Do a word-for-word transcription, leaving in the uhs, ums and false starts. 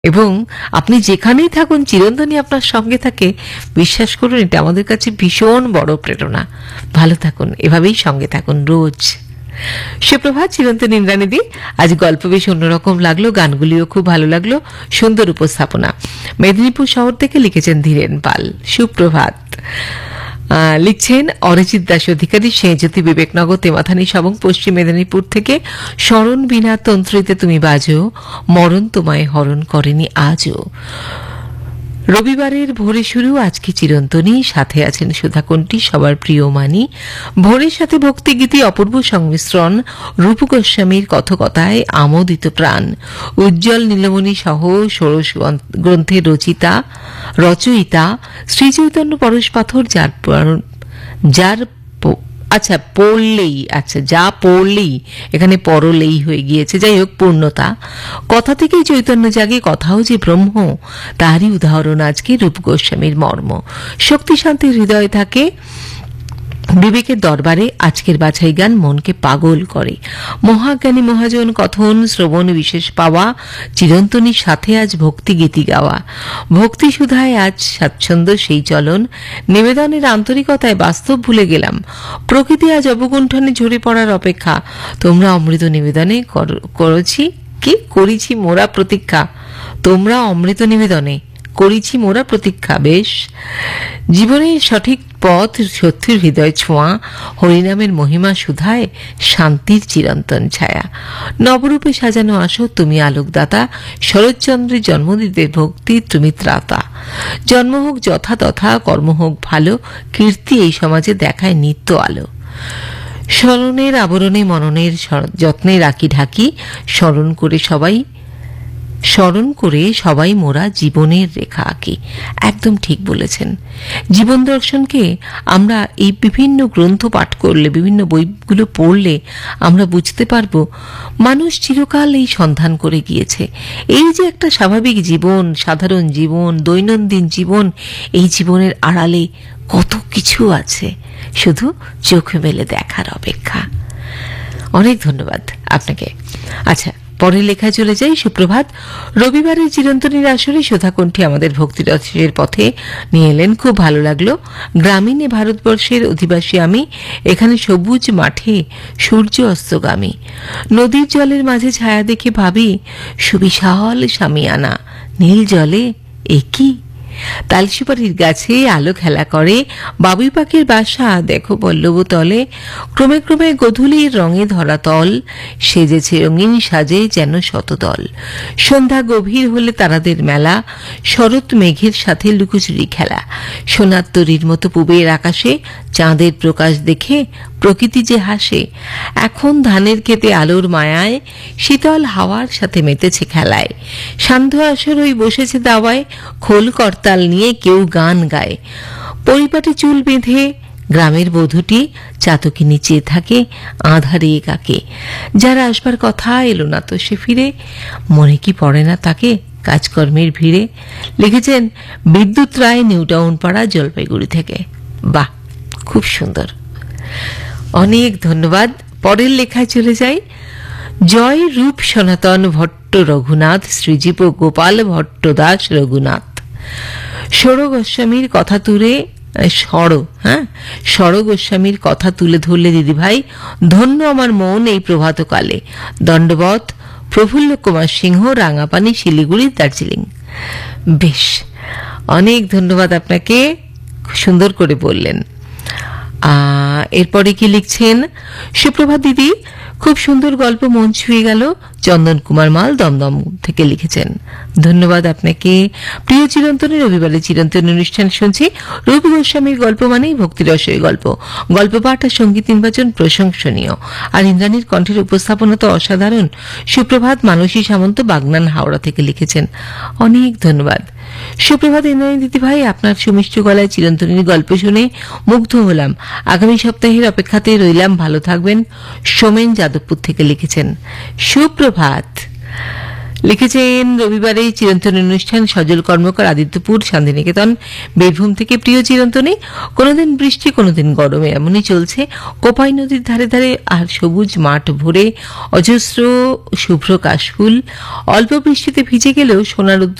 এবং আপনি যেখানেই থাকুন চিরন্তনী আপনার সঙ্গে থাকে, বিশ্বাস করুন এটা আমাদের কাছে ভীষণ বড় প্রেরণা। ভালো থাকুন, এভাবেই সঙ্গে থাকুন রোজ। সুপ্রভাত চিরন্তনী ইন্দ্রাণীদি। আজ গল্প বেশ অন্যরকম লাগলো, গানগুলিও খুব ভালো লাগলো, সুন্দর উপস্থাপনা। মেদিনীপুর শহর থেকে লিখেছেন ধীরেন পাল। সুপ্রভাত লিখছেন অরিজিৎ দাস অধিকারী, সেঁজ্যোতি বিবেকনগর তেমাথানি সবং পশ্চিম মেদিনীপুর থেকে। স্মরণ বিনা তন্ত্রীতে তুমি বাজো, মরণ তোমায় হরণ করেনি আজও। রবিবারের ভোরে শুরু আজকে চিরন্তনী, সাথে আছেন সুধাকণ্ঠী, সবার প্রিয় মানি। ভোরের সাথে ভক্তিগীতি অপূর্ব সংমিশ্রণ, রূপ গোস্বামীর কথকতায় আমোদিত প্রাণ। উজ্জ্বল নীলমণি সহ ষোড়শ গ্রন্থের রচিতা রচয়িতা শ্রী চৈতন্য পরশ পাথর, যার যার আচ্ছা পড়লেই আচ্ছা যা পড়লেই এখানে পরলেই হয়ে গিয়েছে, যাই হোক পূর্ণতা। কথা থেকেই চৈতন্য জাগে, কথাও যে ব্রহ্ম, তারই উদাহরণ আজকে রূপ গোস্বামীর মর্ম। শক্তি শান্তির হৃদয়ে থাকে বিবেকের দরবারে আজকের বাছাই গান মনকে পাগল করে। মহাজ্ঞানী মহাজন কথন শ্রবণ বিশেষ পাওয়া, চিরন্তনীর সাথে আজ ভক্তি গীতি গাওয়া। ভক্তি সুধায় আজ স্বাচ্ছন্দ্য সেই চলন, নিবেদনের আন্তরিকতায় বাস্তব ভুলে গেলাম। প্রকৃতি আজ অবগুণ্ঠনে ঝরে পড়ার অপেক্ষা, তোমরা অমৃত নিবেদনে করেছি কি করেছি মোরা প্রতীক্ষা। তোমরা অমৃত নিবেদনে করেছি মোরা প্রতীক্ষা। বেশ, জীবনের সঠিক পথ সত্যির হৃদয় ছোঁয়া, হরিনামের মহিমা সুধায় শান্তির চিরন্তন ছায়া। নবরূপে সাজানো আসো তুমি আলোকদাতা, শরৎচন্দ্রের জন্মদিতে ভক্তি তুমি ত্রাতা। জন্ম হোক যথা তথা, কর্ম হোক ভালো, কীর্তি এই সমাজে দেখায় নিত্য আলো। স্মরণের আবরণে মননের যত্নে রাখি ঢাকি, স্মরণ করে সবাই স্মরণ করে সবাই মোরা জীবনের রেখা আঁকি। একদম ঠিক বলেছেন। জীবন দর্শনকে আমরা এই বিভিন্ন গ্রন্থ পাঠ করলে, বিভিন্ন বইগুলো পড়লে আমরা বুঝতে পারব মানুষ চিরকাল এই সন্ধান করে গিয়েছে। এই যে একটা স্বাভাবিক জীবন, সাধারণ জীবন, দৈনন্দিন জীবন, এই জীবনের আড়ালে কত কিছু আছে, শুধু চোখে মেলে দেখার অপেক্ষা। অনেক ধন্যবাদ আপনাকে। আচ্ছা, পরের লেখায় চলে যাই। সুপ্রভাত। রবিবারের চিরন্তনীর আসরে সুধাকণ্ঠী আমাদের ভক্তিরসের পথে নিয়ে এলেন, খুব ভালো লাগলো। গ্রামীণে ভারতবর্ষের অধিবাসী আমি, এখানে সবুজ মাঠে সূর্য অস্তগামী, নদীর জলের মাঝে ছায়া দেখে ভাবি সুবিশাল সামিয়ানা, নীল জলে একই তালসুপারির গাছে আলো খেলা করে, বাবুই পাখির বাসা দেখো পল্লব তলে, ক্রমে ক্রমে গধূলির রঙে ধরা তল, সেজেছে রঙিন সাজে যেন শতদল। সন্ধ্যা গভীর হলে তারাদের মেলা, শরৎ মেঘের সাথে লুকোচুরি খেলা। সোনার তরীর মতো পূবের আকাশে চাঁদের প্রকাশ দেখে প্রকৃতি যে হাসে। এখন ধানের ক্ষেতে আলোর মায়ায়, শীতল হাওয়ার সাথে মেতেছে খেলায়। সান্ধ্য আসর ওই বসেছে দাওয়ায়, খোল করতাল নিয়ে কেউ গান গায়। পরিপাটি চুল বেঁধে গ্রামের বধূটি চাতকি নিচে থাকে আঁধারে একাকে। যারা আসবার কথা এলো না তো সে ফিরে, মনে কি পড়ে না তাকে কাজকর্মের ভিড়ে। লিখেছেন বিদ্যুৎ রায়, নিউ টাউন পাড়া, জলপাইগুড়ি থেকে। বাহ, খুব সুন্দর, অনেক ধন্যবাদ। পরের লেখায় চলে যাই। জয় রূপ সনাতন ভট্ট রঘুনাথ, শ্রীজীব গোপাল ভট্ট দাস রঘুনাথ। ষড় গোস্বামীর কথা তুলে ষড় হ্যাঁ ষড় গোস্বামীর কথা তুলে ধরলে দিদিভাই, ধন্য আমার মন এই প্রভাতকালে। দণ্ডবত, প্রফুল্ল কুমার সিংহ, রাঙাপানি, শিলিগুড়ি, দার্জিলিং। বেশ, অনেক ধন্যবাদ আপনাকে, সুন্দর করে বললেন। এরপরে কি লিখছেন? সুপ্রভাত দিদি, খুব সুন্দর গল্প, মন ছুঁয়ে গেল। চন্দন কুমার মাল দমদম থেকে লিখেছেন। ধন্যবাদ আপনাকে। প্রিয় চিরন্তনী, রবিবারে চিরন্তনী অনুষ্ঠান শুনছি। রূপ গোস্বামীর গল্প মানেই ভক্তিরসের গল্প। গল্প পাঠ আর সঙ্গীত নির্বাচন প্রশংসনীয়, আর ইন্দ্রাণীর কণ্ঠের উপস্থাপনা তো অসাধারণ। সুপ্রভাত মানসী সামন্ত, বাগনান, হাওড়া থেকে লিখেছেন। অনেক ধন্যবাদ। সুপ্রভাত ইন্দ্রাণী দিদিভাই, আপনার সুমিষ্ট গলায় চিরন্তনীর গল্প শুনে মুগ্ধ হলাম। আগামী সপ্তাহের অপেক্ষাতে রইলাম, ভালো থাকবেন। সোমেন যাদবপুর থেকে লিখেছেন। সুপ্রভাত। লিখেছেন রবিবারে চিরন্তন অনুষ্ঠান সজল কর্মকার, আদিত্যপুর, শান্তিনিকেতন, বীরভূম থেকে। প্রিয় চিরন্তনী, কোনোদিন বৃষ্টি কোনোদিন গরমে এমনই চলছে। কোপাই নদীর ধারে ধারে আর সবুজ মাঠ ভরে অজস্র শুভ্র কাশফুল। অল্প বৃষ্টিতে ভিজে গেলেও সোনার